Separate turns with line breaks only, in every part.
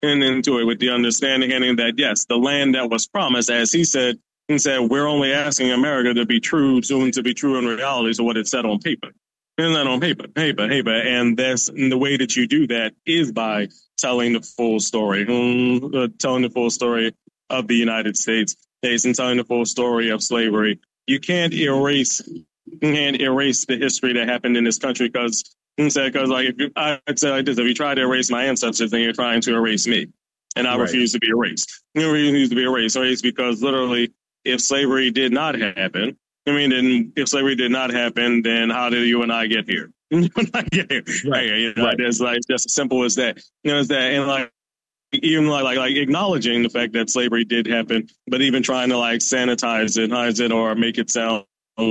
and into it with the understanding that yes, the land that was promised, as he said, we're only asking America to be true, soon to be true in reality, to what it said on paper. And not on paper. And that's and the way that you do that is by telling the full story, telling the full story of the United States, and telling the full story of slavery. You can't erase the history that happened in this country because like I'd say like this: if you try to erase my ancestors, then you're trying to erase me, and I
Right.
refuse to be erased. I refuse to be erased because literally, if slavery did not happen, then if slavery did not happen, then how did you and I get here? You and I get here.
Right. Right.
It's like just as simple as that. It's that, and like even like acknowledging the fact that slavery did happen, but even trying to like sanitize it or make it sound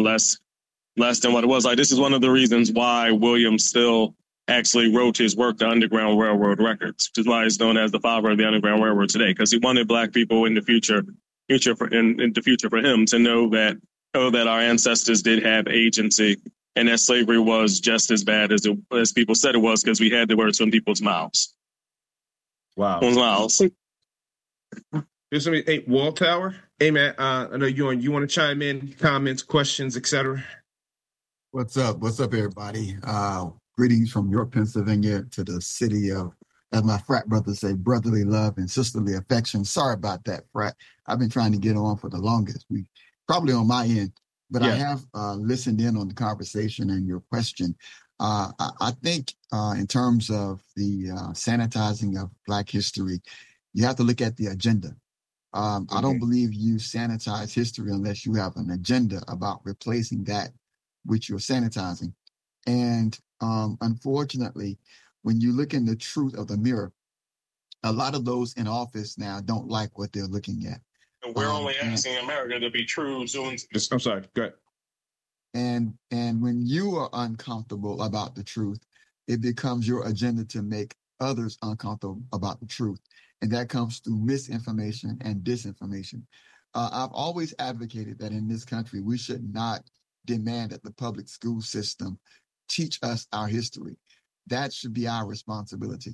less than what it was. Like this is one of the reasons why William Still actually wrote his work, The Underground Railroad Records, which is why he's known as the father of the Underground Railroad today, because he wanted Black people in the future for him to know that our ancestors did have agency and that slavery was just as bad as people said it was because we had the words from people's mouths.
Wow.
Mouths.
Here's somebody. Hey, Wall Tower. Hey, man. I know you want to chime in, comments, questions, etc.
What's up? What's up, everybody? Greetings from York, Pennsylvania, to the city of, as my frat brothers say, brotherly love and sisterly affection. Sorry about that, frat. I've been trying to get on for the longest. We probably on my end, but I have listened in on the conversation and your question. I think in terms of the sanitizing of Black history, you have to look at the agenda. I don't believe you sanitize history unless you have an agenda about replacing that which you're sanitizing. And unfortunately, when you look in the truth of the mirror, a lot of those in office now don't like what they're looking at.
And we're only asking America to be true.
I'm sorry. Go ahead.
And when you are uncomfortable about the truth, it becomes your agenda to make others uncomfortable about the truth. And that comes through misinformation and disinformation. I've always advocated that in this country, we should not demand that the public school system teach us our history. That should be our responsibility.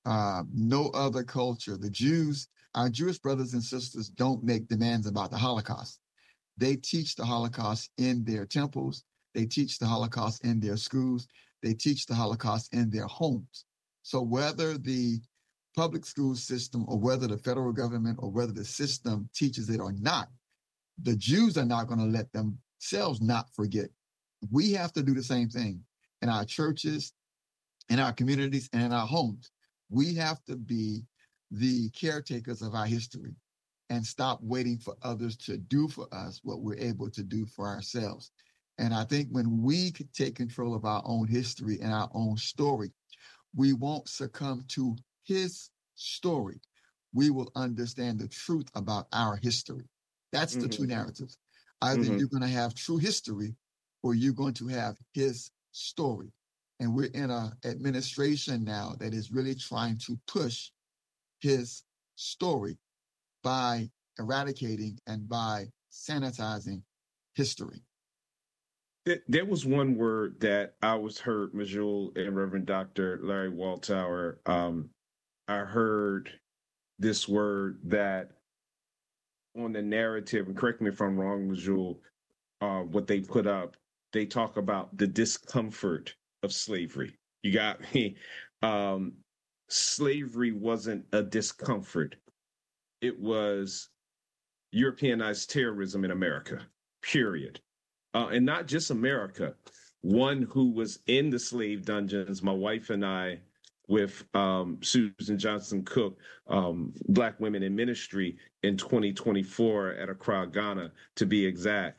No other culture, the Jews, our Jewish brothers and sisters don't make demands about the Holocaust. They teach the Holocaust in their temples. They teach the Holocaust in their schools. They teach the Holocaust in their homes. So whether the public school system or whether the federal government or whether the system teaches it or not, the Jews are not going to let themselves not forget. We have to do the same thing in our churches, in our communities, and in our homes. We have to be the caretakers of our history and stop waiting for others to do for us what we're able to do for ourselves. And I think when we could take control of our own history and our own story, we won't succumb to his story. We will understand the truth about our history. That's the two narratives. Either you're going to have true history or you're going to have his story. And we're in an administration now that is really trying to push his story by eradicating and by sanitizing history.
There was one word that I was heard, Majul and Reverend Dr. Larry Waltower. I heard this word that on the narrative, and correct me if I'm wrong, Majul, what they put up, they talk about the discomfort of slavery. You got me. Slavery wasn't a discomfort. It was Europeanized terrorism in America, period. And not just America. One who was in the slave dungeons, my wife and I, with Susan Johnson Cook, Black Women in Ministry in 2024 at Accra, Ghana, to be exact.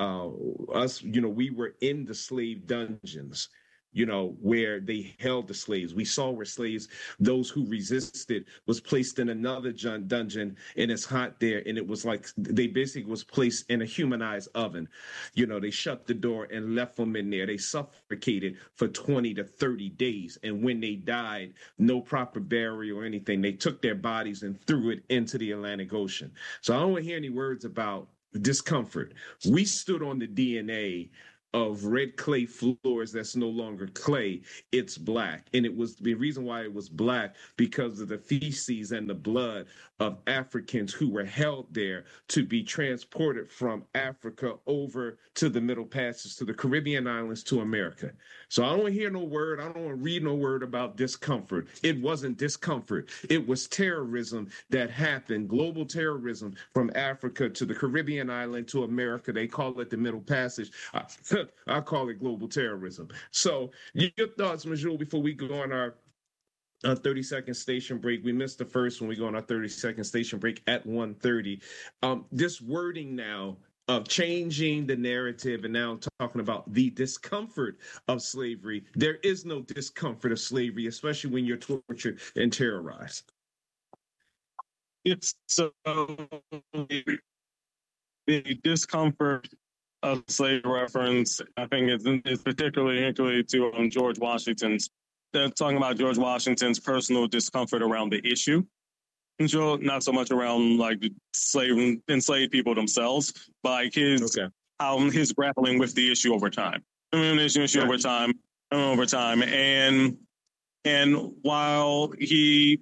We were in the slave dungeons, where they held the slaves. We saw where slaves, those who resisted, was placed in another dungeon, and it's hot there. And it was like they basically was placed in a humanized oven. They shut the door and left them in there. They suffocated for 20 to 30 days. And when they died, no proper burial or anything, they took their bodies and threw it into the Atlantic Ocean. So I don't want to hear any words about discomfort. We stood on the DNA of red clay floors that's no longer clay, it's black. And it was the reason why it was black because of the feces and the blood of Africans who were held there to be transported from Africa over to the Middle Passage, to the Caribbean islands, to America. So I don't hear no word, I don't want to read no word about discomfort. It wasn't discomfort. It was terrorism that happened, global terrorism from Africa to the Caribbean island to America. They call it the Middle Passage. I call it global terrorism. So your thoughts, Majul, before we go on our 30-second station break. We missed the first when we go on our 30-second station break at 1:30. This wording now of changing the narrative and now talking about the discomfort of slavery. There is no discomfort of slavery, especially when you're tortured and terrorized.
It's so the discomfort of slave reference, I think it's particularly to George Washington's. They're talking about George Washington's personal discomfort around the issue. Not so much around like enslaved people themselves, but like his grappling with the issue over time. Issue over time, and while the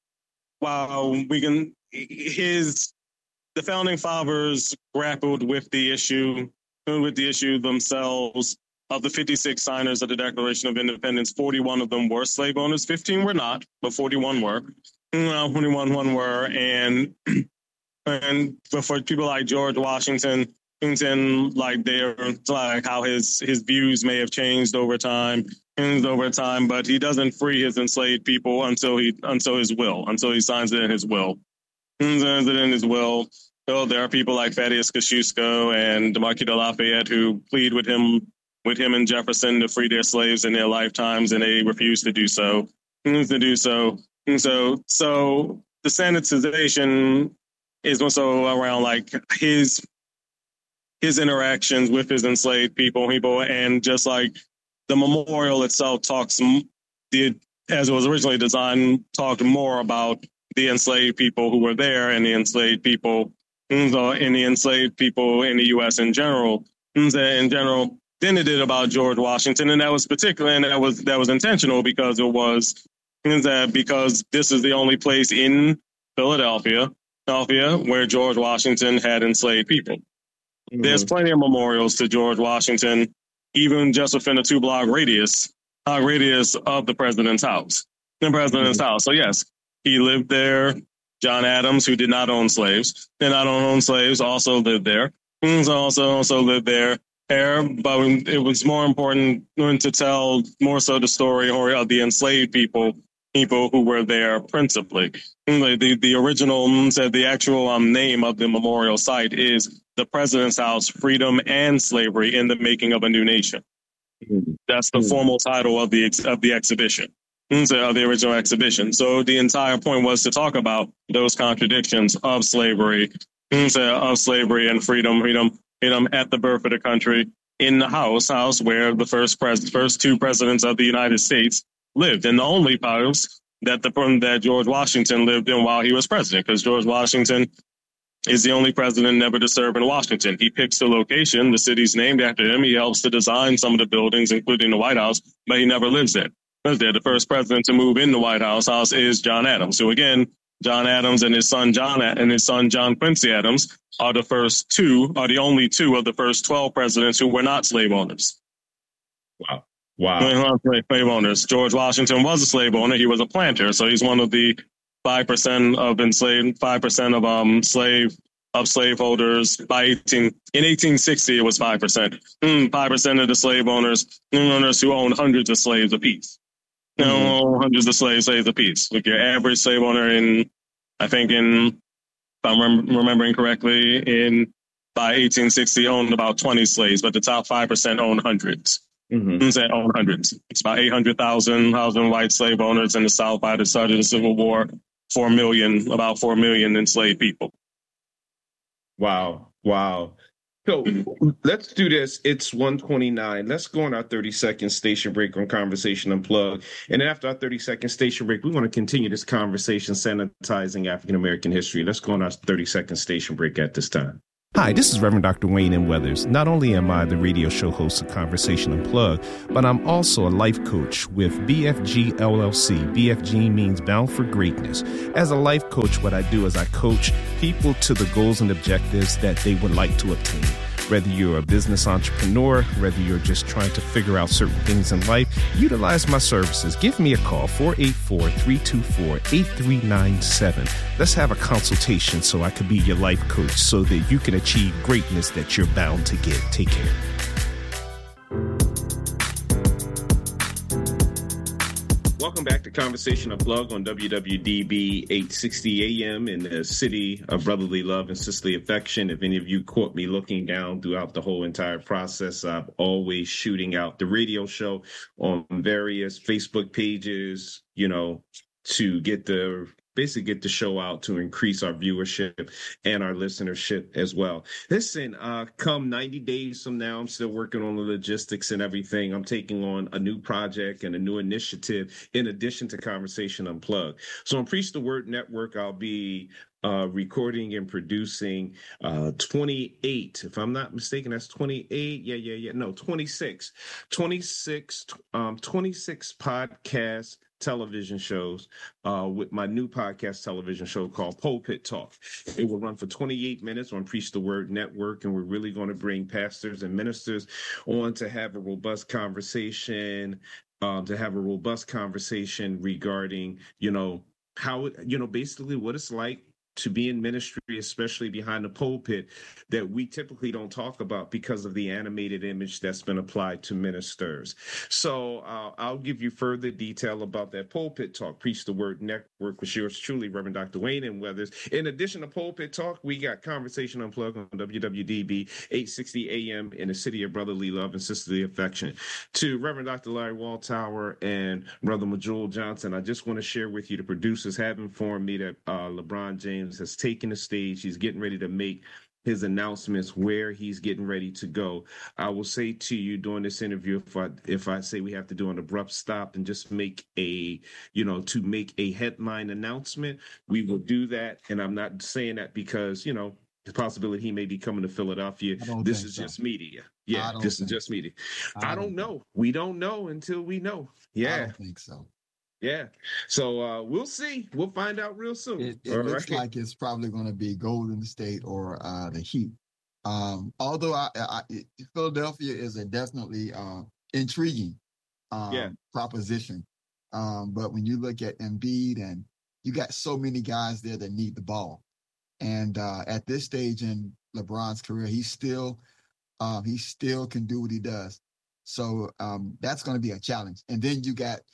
founding fathers grappled with the issue themselves. Of the 56 signers of the Declaration of Independence, 41 of them were slave owners. 15 were not, but 41 were. 21 were, and for people like George Washington, like how his views may have changed over time, but he doesn't free his enslaved people until he signs it in his will. So there are people like Thaddeus Kosciuszko and the Marquis de Lafayette who plead with him and Jefferson to free their slaves in their lifetimes, and they refused to do so. And so the sanitization is also around like his interactions with his enslaved people, and just like the memorial itself as it was originally designed, talked more about the enslaved people who were there and the enslaved people in the U.S. in general. Than it did about George Washington, and that was intentional because because this is the only place in Philadelphia where George Washington had enslaved people. Mm-hmm. There's plenty of memorials to George Washington, even just within a 2-block radius of the president's house. So yes, he lived there. John Adams, who did not own slaves, also lived there. Also lived there. But it was more important to tell more so the story of the enslaved people who were there principally. The original said the actual name of the memorial site is the President's House, Freedom and Slavery in the Making of a New Nation. That's the formal title of the exhibition. So the original exhibition. So the entire point was to talk about those contradictions of slavery and freedom at the birth of the country in the house where the first 2 presidents of the United States lived, and the only house that George Washington lived in while he was president, because George Washington is the only president never to serve in Washington. He picks the location, the city's named after him. He helps to design some of the buildings, including the White House, but he never lives there. The first president to move in the White House is John Adams. So again, John Adams and his son John Quincy Adams are the only 2 of the first 12 presidents who were not slave owners.
Wow.
Slave owners. George Washington was a slave owner. He was a planter, so he's one of the 5% of slaveholders. In 1860, it was 5%. 5% of the slave owners who owned hundreds of slaves apiece. Hundreds of slaves apiece. Like your average slave owner if I'm remembering correctly, by 1860 owned about 20 slaves, but the top 5% owned hundreds. Owned hundreds. It's about 800,000 white slave owners in the South by the start of the Civil War. About 4 million enslaved people.
Wow. So let's do this. It's 1:29. Let's go on our 30-second station break on Conversation Unplugged. And after our 30-second station break, we want to continue this conversation sanitizing African-American history. Let's go on our 30-second station break at this time.
Hi, this is Reverend Dr. Wayne M. Weathers. Not only am I the radio show host of Conversation Unplugged, but I'm also a life coach with BFG LLC. BFG means Bound for Greatness. As a life coach, what I do is I coach people to the goals and objectives that they would like to obtain. Whether you're a business entrepreneur, whether you're just trying to figure out certain things in life, utilize my services. Give me a call, 484-324-8397. Let's have a consultation so I can be your life coach so that you can achieve greatness that you're bound to get. Take care.
Welcome back to Conversation Unplugged on WWDB 860 AM in the city of brotherly love and sisterly affection. If any of you caught me looking down throughout the whole entire process, I'm always shooting out the radio show on various Facebook pages, to get the show out to increase our viewership and our listenership as well. Listen, come 90 days from now, I'm still working on the logistics and everything. I'm taking on a new project and a new initiative in addition to Conversation Unplugged. So on Preach the Word Network, I'll be recording and producing 28, if I'm not mistaken, that's 28. No, 26 podcasts, television shows with my new podcast television show called Pulpit Talk. It will run for 28 minutes on Preach the Word Network, and we're really going to bring pastors and ministers on to have a robust conversation, regarding, how, basically what it's like to be in ministry, especially behind the pulpit, that we typically don't talk about because of the animated image that's been applied to ministers. So I'll give you further detail about that Pulpit Talk, Preach the Word Network with yours truly, Reverend Dr. Wayne M. Weathers. In addition to Pulpit Talk, we got Conversation Unplugged on WWDB 860 AM in the city of brotherly love and sisterly affection. To Reverend Dr. Larry Waltower and Brother Majul Johnson, I just want to share with you, the producers have informed me that LeBron James has taken the stage. He's getting ready to make his announcements where he's getting ready to go. I will say to you during this interview, if I say we have to do an abrupt stop and just make a headline announcement, we will do that. And I'm not saying that because, the possibility he may be coming to Philadelphia. This is just media. Yeah, this is just media. I don't know. We don't know until we know. Yeah.
I don't think so.
Yeah. So we'll see. We'll find out real soon.
It looks like it's probably going to be Golden State or the Heat. Although Philadelphia is a definitely intriguing proposition. But when you look at Embiid, and you got so many guys there that need the ball. And at this stage in LeBron's career, he still can do what he does. So that's going to be a challenge. And then you got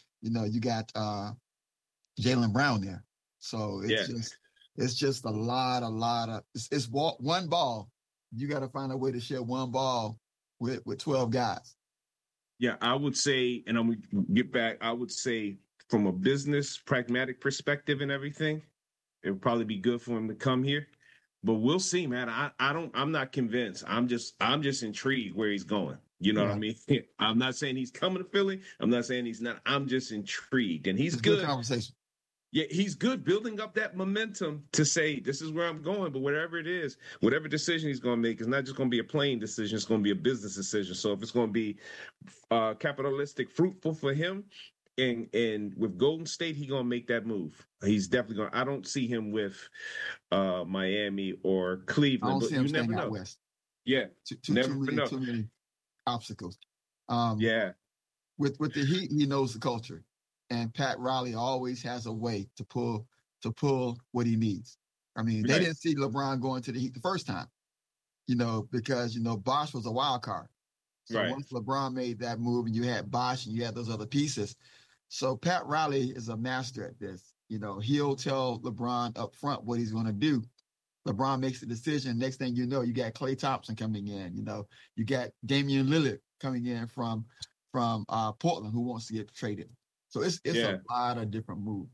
Jaylen Brown there. So it's just a lot of, it's one ball. You got to find a way to share one ball with 12 guys.
Yeah, I would say, and I'm going to get back, I would say from a business pragmatic perspective and everything, it would probably be good for him to come here. But we'll see, man. I'm not convinced. I'm just intrigued where he's going. You know what I mean? I'm not saying he's coming to Philly. I'm not saying he's not. I'm just intrigued. And he's good.
Conversation.
Yeah, he's good building up that momentum to say, this is where I'm going. But whatever it is, whatever decision he's going to make, it's not just going to be a playing decision. It's going to be a business decision. So if it's going to be capitalistic, fruitful for him, and with Golden State, he's going to make that move. He's definitely going to. I don't see him with Miami or Cleveland.
I don't see him
staying
out west.
Yeah,
too many obstacles. With the Heat, he knows the culture, and Pat Riley always has a way to pull what he needs. I mean, they didn't see LeBron going to the Heat the first time, because Bosh was a wild card. So once LeBron made that move, and you had Bosh and you had those other pieces, so Pat Riley is a master at this. He'll tell LeBron up front what he's going to do. LeBron makes the decision. Next thing you know, you got Klay Thompson coming in. You got Damian Lillard coming in from Portland, who wants to get traded. So it's a lot of different moves.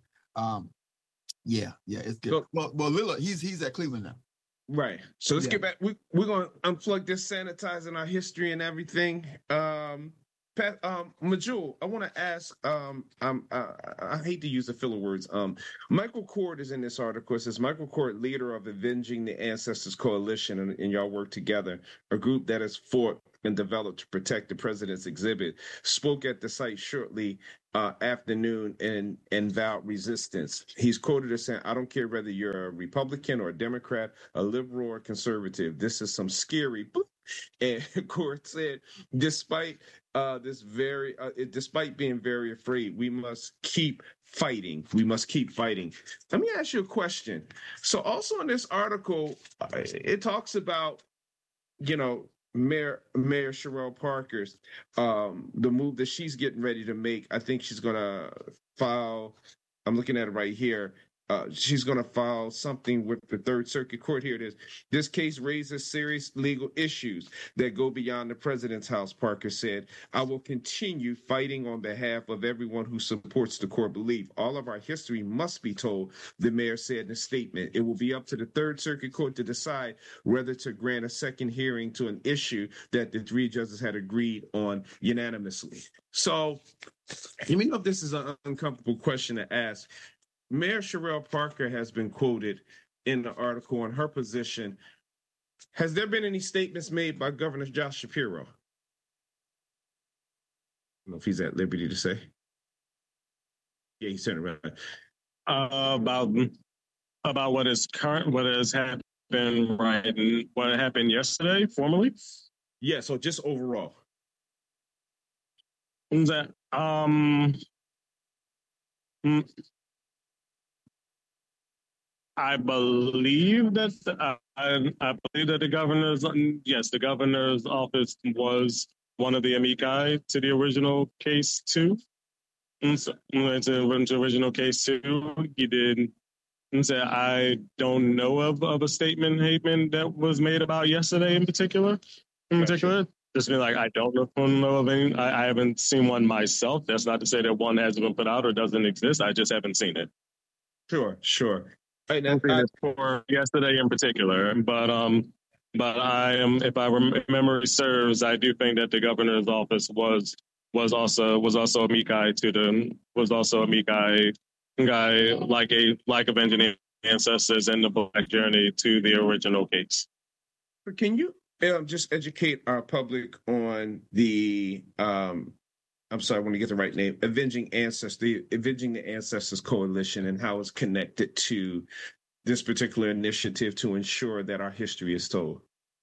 It's good. So, well, Lillard, he's at Cleveland now.
Right. So let's get back. We're going to unplug this, sanitizing our history and everything. Majul, I want to ask. I hate to use the filler words. Michael Cord is in this article. It says Michael Cord, leader of Avenging the Ancestors Coalition, and y'all work together, a group that has fought and developed to protect the president's exhibit, spoke at the site shortly afternoon and vowed resistance. He's quoted as saying, "I don't care whether you're a Republican or a Democrat, a liberal or conservative. This is some scary." And Cord said, despite despite being very afraid, we must keep fighting. We must keep fighting. Let me ask you a question. So, also in this article, it talks about, Mayor Cherelle Parker's the move that she's getting ready to make. I think she's going to file. I'm looking at it right here. She's going to file something with the Third Circuit Court. Here it is. This case raises serious legal issues that go beyond the president's house, Parker said. I will continue fighting on behalf of everyone who supports the core belief. All of our history must be told, the mayor said in a statement. It will be up to the Third Circuit Court to decide whether to grant a second hearing to an issue that the three judges had agreed on unanimously. So, let me know if this is an uncomfortable question to ask. Mayor Cherelle Parker has been quoted in the article on her position. Has there been any statements made by Governor Josh Shapiro? I don't know if he's at liberty to say. Yeah, he's turning around.
About what has happened, right? And what happened yesterday, formally?
Yeah, so just overall.
That I believe that the governor's office was one of the amici to the original case too. So, to the original case too, he did. And so I don't know of a statement that was made about yesterday in particular. Just be like, I don't know of any. I haven't seen one myself. That's not to say that one hasn't been put out or doesn't exist. I just haven't seen it.
Sure.
Right, now, for yesterday in particular, but I am, if memory serves, I do think that the governor's office was also amici guy like Avenging Ancestors and the Black Journey to the original case.
Can you just educate our public on the I'm sorry, I want to get the right name. Avenging the Ancestors Coalition, and how it's connected to this particular initiative to ensure that our history is told.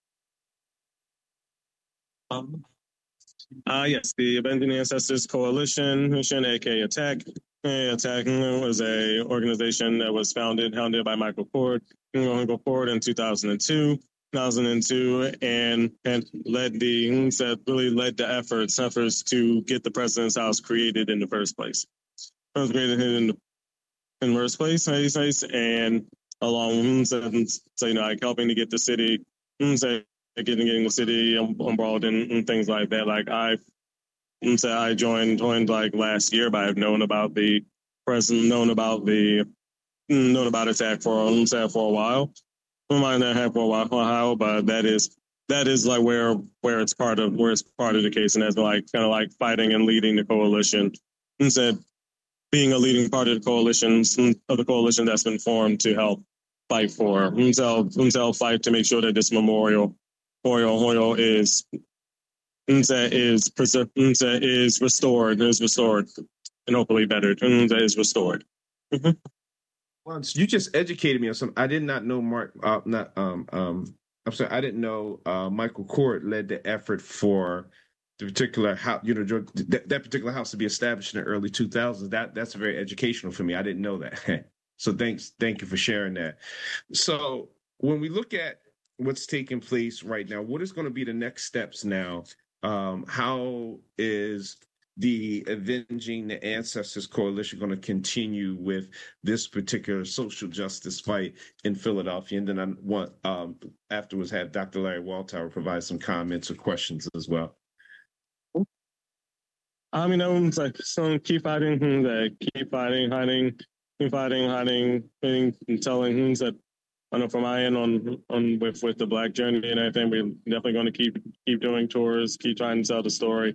Yes, the Avenging Ancestors Coalition, aka ATTAC. ATTAC was a organization that was founded by Michael Cord. Go forward in 2002, and led the efforts to get the president's house created in the first place. It was created in the first place, and along, helping to get the city, getting the city embroiled in things like that. Like I joined like last year, but I've known about the president, known about ATTAC for a while. We might not have for a while, but that is like where it's part of the case, and that's like kind of like fighting and leading the coalition instead being a leading part of the coalition that's been formed to help fight for fight to make sure that this memorial is restored and hopefully bettered. Is restored.
Well, you just educated me on something. I did not know I didn't know Michael Cord led the effort for the particular house, that particular house to be established in the early 2000s. That's very educational for me. I didn't know that. So thank you for sharing that. So when we look at what's taking place right now, what is going to be the next steps now? How is the Avenging the Ancestors Coalition going to continue with this particular social justice fight in Philadelphia? And then I want afterwards have Dr. Larry Waldhauer provide some comments or questions as well.
It's like keep fighting, hiding, and telling that I know from my end on with the Black Journey and everything, we're definitely going to keep doing tours, keep trying to tell the story,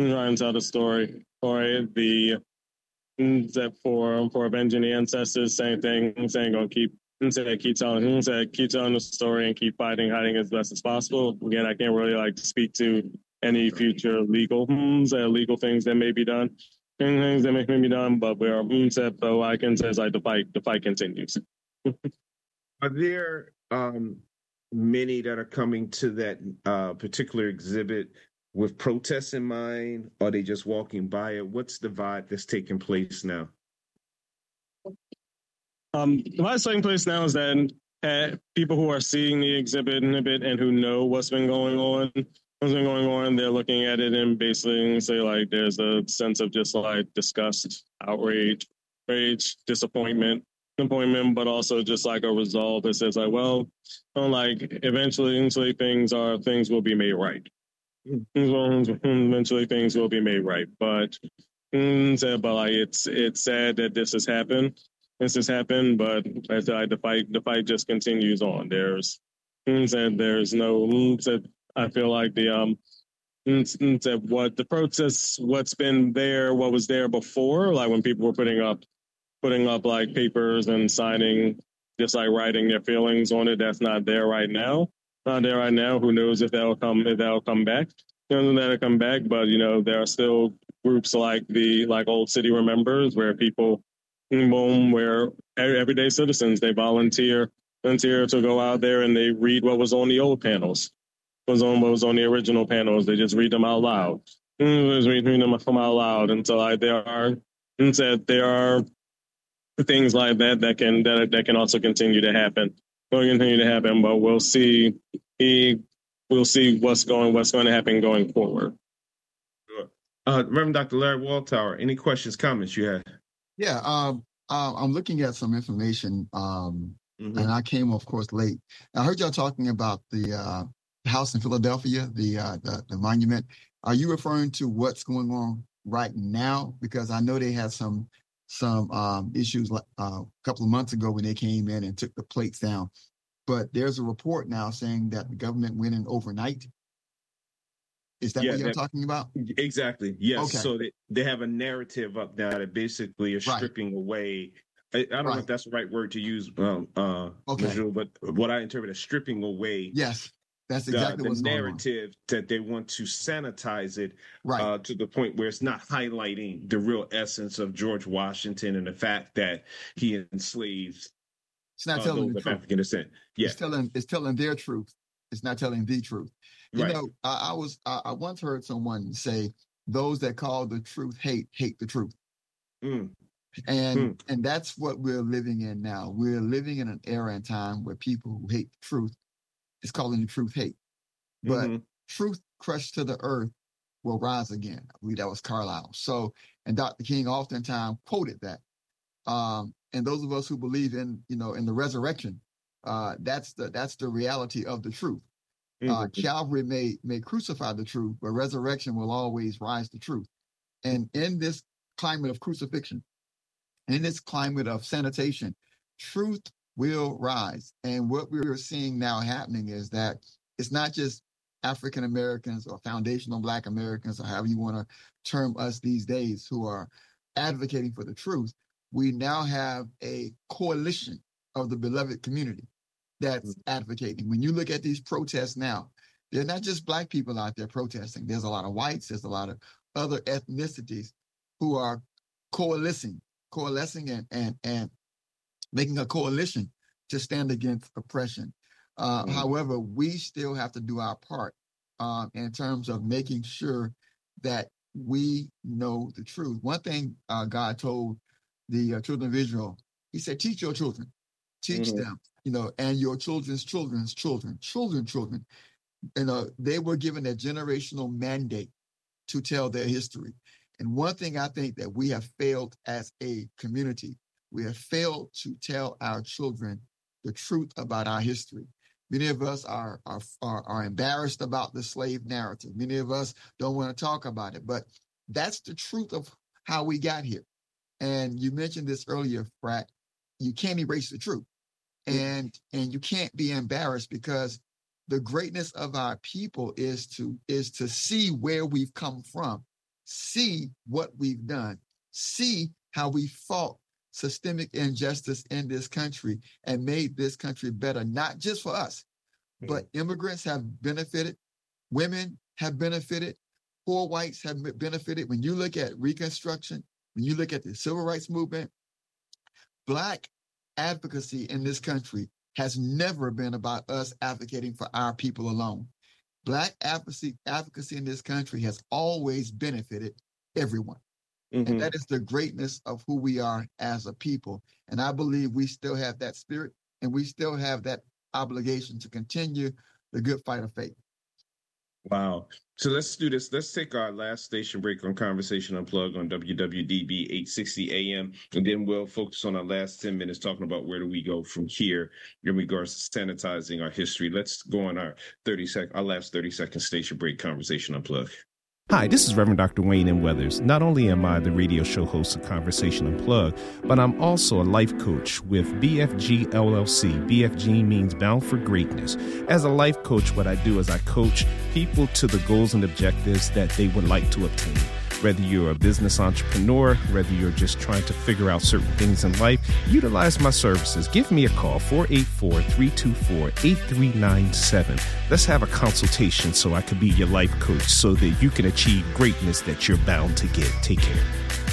for the that for avenging the ancestors. Same thing. I'm saying gonna keep telling the story and keep hiding as best as possible. Again, I can't really speak to any future legal things that may be done, things that may be done, but we're but I can say is the fight continues.
Are there many that are coming to that particular exhibit with protests in mind? Or are they just walking by it? What's the vibe that's taking place now?
The vibe that's taking place now is that people who are seeing the exhibit and who know what's been going on, they're looking at it and basically say there's a sense of just disgust, outrage, rage, disappointment, but also just a resolve that says eventually things will be made right. Eventually things will be made right, but it's sad that this has happened. But the fight just continues on. There's no. I feel like what the protests, what's been there, what was there before, when people were putting up papers and signing, just writing their feelings on it. That's not there right now. Who knows if that'll come back? That'll come back. But there are still groups like Old City Remembers, where people, where everyday citizens, they volunteer to go out there and they read what was on the old panels, what was on the original panels. They just read them out loud. Read them out loud. And so there are things like that can also continue to happen. But we'll see. We'll see what's going to happen going forward.
Sure. Reverend Dr. Larry Waldtower, any questions, comments you had?
Yeah, I'm looking at some information, and I came, of course, late. I heard y'all talking about the house in Philadelphia, the monument. Are you referring to what's going on right now? Because I know they had some issues a couple of months ago when they came in and took the plates down. But there's a report now saying that the government went in overnight. Is that what you're talking about?
Exactly. Yes.
Okay.
So they have a narrative up now that basically is stripping away. I don't know if that's the right word to use, Majul, but what I interpret as stripping away.
Yes, that's exactly
the narrative that they want to sanitize it to the point where it's not highlighting the real essence of George Washington and the fact that he enslaved.
It's not telling the truth.
African descent. Yeah,
it's telling their truth. It's not telling the truth. You know, I once heard someone say, "Those that call the truth hate the truth." And that's what we're living in now. We're living in an era and time where people who hate the truth is calling the truth hate. But truth crushed to the earth will rise again. I believe that was Carlyle. So, and Dr. King oftentimes quoted that. And those of us who believe in the resurrection, that's the reality of the truth. Calvary may crucify the truth, but resurrection will always rise the truth. And in this climate of crucifixion, in this climate of sanitation, truth will rise. And what we're seeing now happening is that it's not just African Americans or foundational Black Americans, or however you want to term us these days, who are advocating for the truth. We now have a coalition of the beloved community that's advocating. When you look at these protests now, they're not just Black people out there protesting. There's a lot of whites, there's a lot of other ethnicities who are coalescing and making a coalition to stand against oppression. However, we still have to do our part in terms of making sure that we know the truth. One thing God told the children of Israel, he said, teach your children, teach them, and your children's children's children. They were given a generational mandate to tell their history. And one thing I think that we have failed as a community, we have failed to tell our children the truth about our history. Many of us are embarrassed about the slave narrative. Many of us don't want to talk about it, but that's the truth of how we got here. And you mentioned this earlier, Frack, you can't erase the truth. and you can't be embarrassed, because the greatness of our people is to see where we've come from, see what we've done, see how we fought systemic injustice in this country and made this country better, not just for us, but immigrants have benefited, women have benefited, poor whites have benefited. When you look at Reconstruction, when you look at the Civil Rights Movement, Black advocacy in this country has never been about us advocating for our people alone. Black advocacy in this country has always benefited everyone. Mm-hmm. And that is the greatness of who we are as a people. And I believe we still have that spirit, and we still have that obligation to continue the good fight of faith.
Wow. So let's do this. Let's take our last station break on Conversation Unplugged on WWDB 860 AM, and then we'll focus on our last 10 minutes talking about where do we go from here in regards to sanitizing our history. Let's go on our last 30-second station break, Conversation Unplugged.
Hi, this is Reverend Dr. Wayne M. Weathers. Not only am I the radio show host of Conversation Unplugged, but I'm also a life coach with BFG LLC. BFG means Bound for Greatness. As a life coach, what I do is I coach people to the goals and objectives that they would like to obtain. Whether you're a business entrepreneur, whether you're just trying to figure out certain things in life, utilize my services. Give me a call, 484-324-8397. Let's have a consultation so I can be your life coach so that you can achieve greatness that you're bound to get. Take care.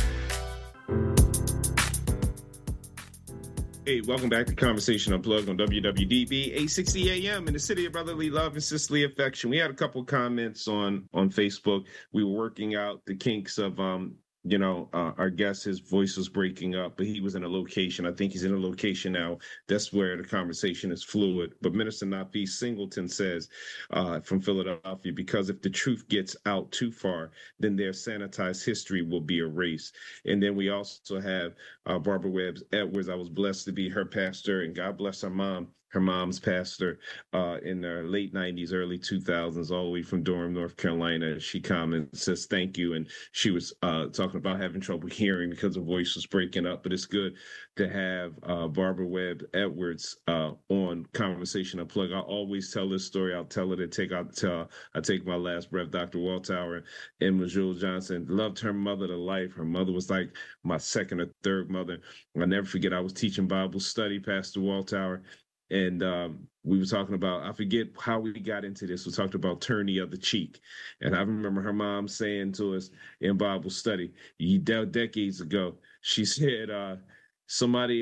Hey, welcome back to Conversation Unplugged on WWDB 860 AM in the city of brotherly love and sisterly affection. We had a couple comments on Facebook. We were working out the kinks of our guest, his voice was breaking up, but he was in a location. I think he's in a location now. That's where the conversation is fluid. But Minister Nafis Singleton says from Philadelphia, because if the truth gets out too far, then their sanitized history will be erased. And then we also have Barbara Webb Edwards. I was blessed to be her pastor, and God bless her mom. Her mom's pastor in the late 90s, early 2000s, all the way from Durham, North Carolina. She comments, says thank you. And she was talking about having trouble hearing because her voice was breaking up. But it's good to have Barbara Webb Edwards on Conversation Unplugged. I always tell this story. I'll tell it until I take my last breath. Dr. Waltower and Majul Johnson loved her mother to life. Her mother was like my second or third mother. I'll never forget, I was teaching Bible study, Pastor Waltower. And we were talking about, I forget how we got into this. We talked about turn the other cheek. And I remember her mom saying to us in Bible study, decades ago, she said, somebody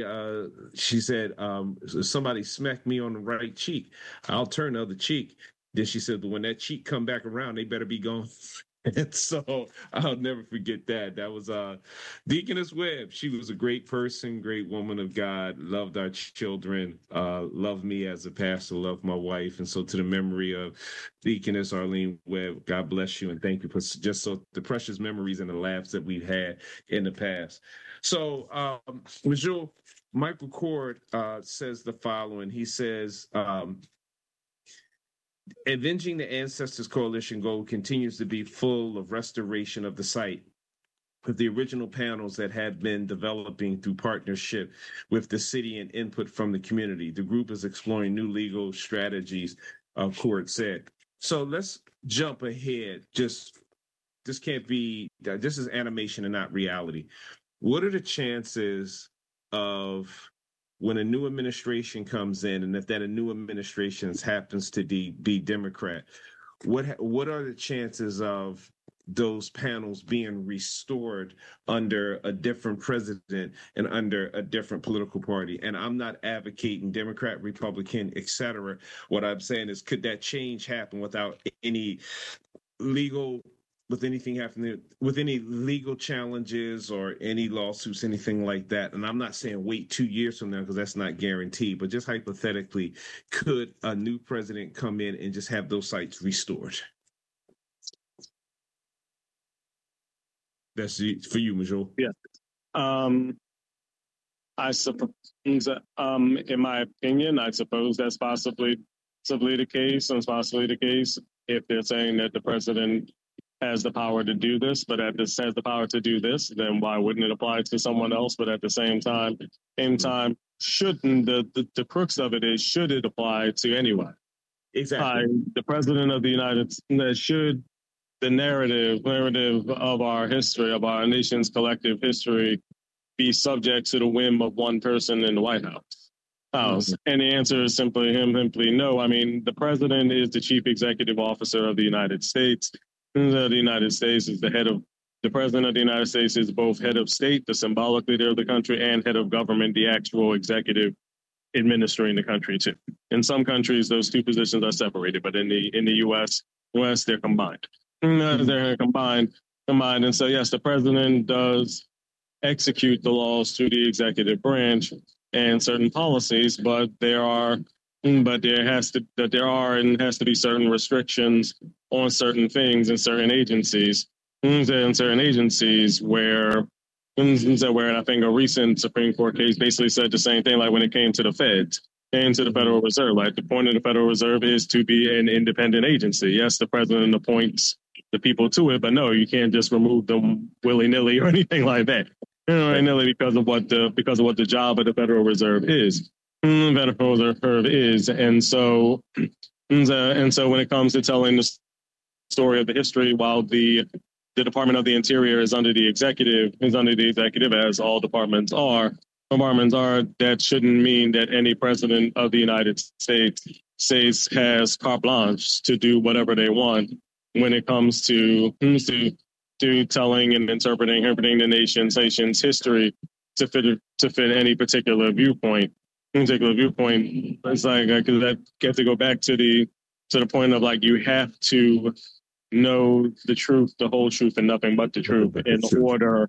smacked me on the right cheek. I'll turn the other cheek. Then she said, when that cheek come back around, they better be gone. And so I'll never forget that. That was Deaconess Webb. She was a great person, great woman of God, loved our children, loved me as a pastor, loved my wife. And so to the memory of Deaconess Arlene Webb, God bless you and thank you for just so the precious memories and the laughs that we've had in the past. So, Majul, Michael Cord says the following. He says, Avenging the Ancestors Coalition goal continues to be full of restoration of the site with the original panels that had been developing through partnership with the city and input from the community. The group is exploring new legal strategies, Court said. So let's jump ahead. This is animation and not reality. What are the chances of when a new administration comes in, and if that a new administration happens to be Democrat, what are the chances of those panels being restored under a different president and under a different political party? And I'm not advocating Democrat, Republican, et cetera. What I'm saying is, could that change happen without any anything happening, with any legal challenges or any lawsuits, anything like that? And I'm not saying wait 2 years from now, because that's not guaranteed, but just hypothetically, could a new president come in and just have those sites restored? That's for you, Majul.
Yeah. I suppose, in my opinion, I suppose that's possibly the case, and it's possibly the case if they're saying that the president has the power to do this, but has the power to do this, then why wouldn't it apply to someone else? But at the same time, shouldn't, the crux of it is, should it apply to anyone?
Exactly.
The president of the United States, should the narrative of our history, of our nation's collective history, be subject to the whim of one person in the White House? And the answer is simply no. I mean, the president is the chief executive officer of the United States. The United States is the president of the United States is both head of state, the symbolic leader of the country, and head of government, the actual executive administering the country too. In some countries, those two positions are separated, but in the U.S., they're combined. They're combined. And so, yes, the president does execute the laws through the executive branch and certain policies, but there has to be certain restrictions on certain things in certain agencies. Where I think a recent Supreme Court case basically said the same thing, like when it came to the Feds and to the Federal Reserve. Like, the point of the Federal Reserve is to be an independent agency. Yes, the president appoints the people to it, but no, you can't just remove them willy-nilly or anything like that. Willy-nilly because of what the job of the Federal Reserve is. And so when it comes to telling the story of the history, while the Department of the Interior is under the executive, as all departments are, that shouldn't mean that any president of the United States has carte blanche to do whatever they want when it comes to telling and interpreting the nation's history to fit any particular viewpoint. It's like, because that you have to go back to the point of, like, you have to know the truth, the whole truth, and nothing but the truth in order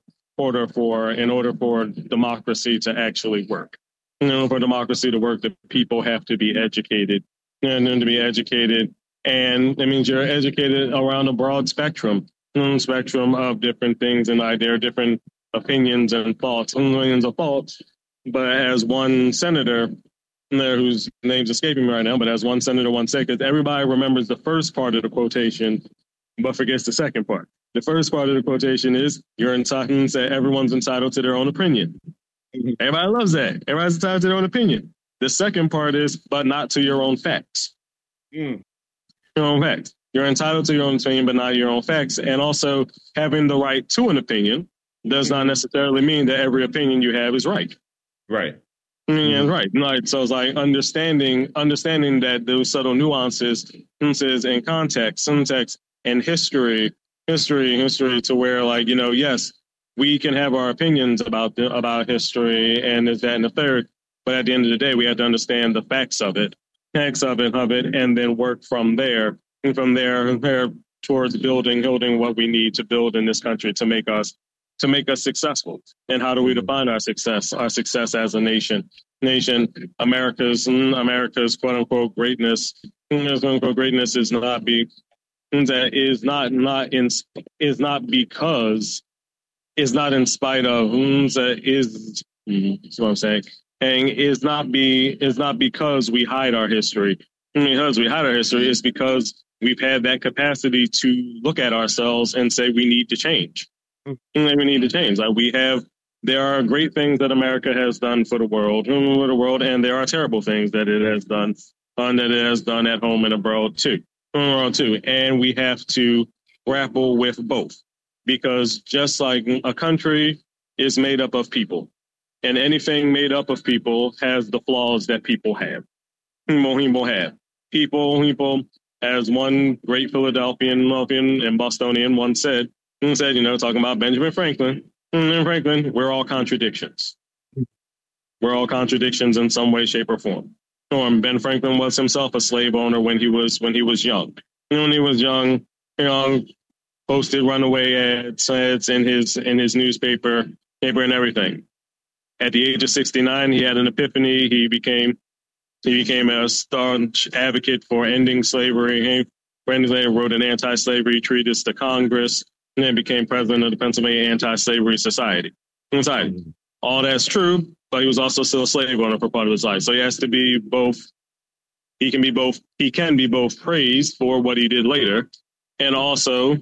for democracy to actually work. For democracy to work, the people have to be educated, and then to be educated, and that means you're educated around a broad spectrum of different things, and there are different opinions and thoughts, millions of thoughts. But as one senator there, whose name's escaping me right now, but as one senator once said, that everybody remembers the first part of the quotation, but forgets the second part. The first part of the quotation is, everyone's entitled to their own opinion. Everybody loves that. Everybody's entitled to their own opinion. The second part is, but not to your own facts. Your own facts. You're entitled to your own opinion, but not your own facts. And also, having the right to an opinion does not necessarily mean that every opinion you have is right.
Right.
Right. So it's like understanding that those subtle nuances in context and history to where, like, yes, we can have our opinions about history and this, that, and the third, but at the end of the day, we have to understand the facts of it, and then work from there. And from there towards building what we need to build in this country to make us successful. And how do we define our success? Our success as a nation, America's quote unquote greatness. Quote unquote greatness is not in spite of what I'm saying. And is not because we hide our history. Because we hide our history, is because we've had that capacity to look at ourselves and say we need to change. We need to change. There are great things that America has done for the world, and there are terrible things that it has done at home and abroad too. And we have to grapple with both, because just like a country is made up of people, and anything made up of people has the flaws that people have. People, as one great Philadelphian and Bostonian once said, talking about Benjamin Franklin, we're all contradictions. We're all contradictions in some way, shape, or form. Ben Franklin was himself a slave owner when he was young. When he was young, posted runaway ads in his newspaper and everything. At the age of 69, he had an epiphany. He became a staunch advocate for ending slavery. He wrote an anti-slavery treatise to Congress, and then became president of the Pennsylvania Anti-Slavery Society. All that's true, but he was also still a slave owner for part of his life. So he has to be both. He can be both praised for what he did later, and also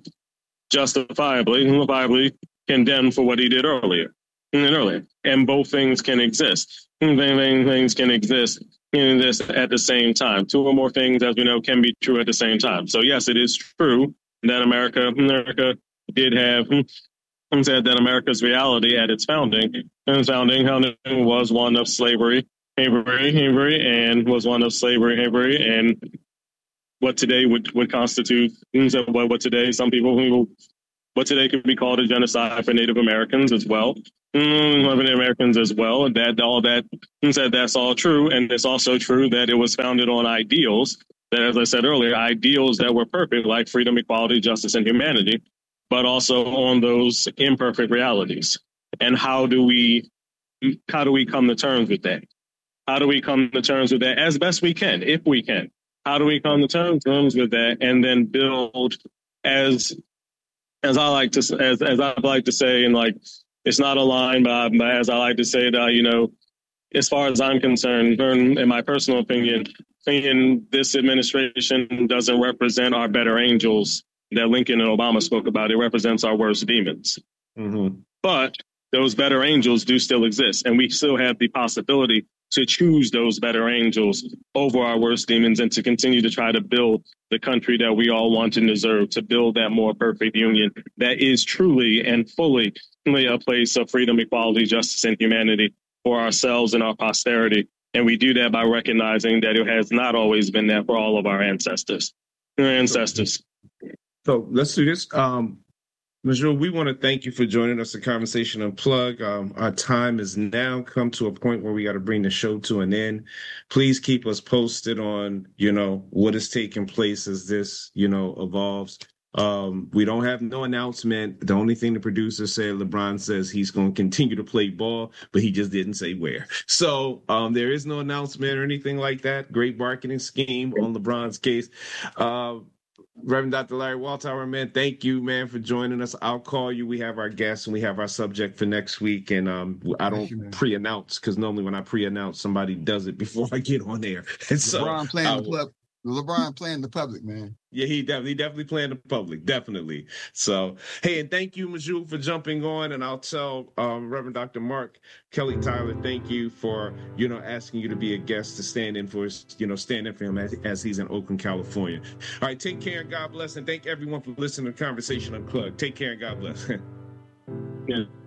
justifiably condemned for what he did earlier. And both things can exist. things can exist in this at the same time. Two or more things, as we know, can be true at the same time. So yes, it is true that America did have said that America's reality at its founding was one of slavery, and was one of slavery, and what today would constitute what today some people who what today could be called a genocide for Native Americans as well. Native Americans as well. That all that said, that's all true, and it's also true that it was founded on ideals that, as I said earlier, ideals that were perfect, like freedom, equality, justice, and humanity, but also on those imperfect realities. And how do we come to terms with that? How do we come to terms with that as best we can, if we can? How do we come to terms with that and then build as I like to say, and like, it's not a line, but as I like to say that, as far as I'm concerned, in my personal opinion, this administration doesn't represent our better angels that Lincoln and Obama spoke about. It represents our worst demons. Mm-hmm. But those better angels do still exist, and we still have the possibility to choose those better angels over our worst demons and to continue to try to build the country that we all want and deserve, to build that more perfect union that is truly and fully a place of freedom, equality, justice, and humanity for ourselves and our posterity. And we do that by recognizing that it has not always been that for all of our ancestors.
So let's do this. Majul, we want to thank you for joining us at Conversation Unplugged. Our time has now come to a point where we got to bring the show to an end. Please keep us posted on, what is taking place as this, evolves. We don't have no announcement. The only thing the producer said, LeBron says he's going to continue to play ball, but he just didn't say where. So there is no announcement or anything like that. Great marketing scheme on LeBron's case. Reverend Dr. Larry Walthour, man, thank you, man, for joining us. I'll call you. We have our guests and we have our subject for next week. And I don't pre-announce, because normally when I pre-announce, somebody does it before I get on air. And
LeBron playing the public, man.
Yeah, he definitely playing the public, definitely. So, hey, and thank you, Majul, for jumping on. And I'll tell Reverend Dr. Mark Kelly Tyler, thank you for, asking you to be a guest to stand in for him as he's in Oakland, California. All right, take care and God bless. And thank everyone for listening to Conversation Unplugged. Take care and God bless.
Yeah.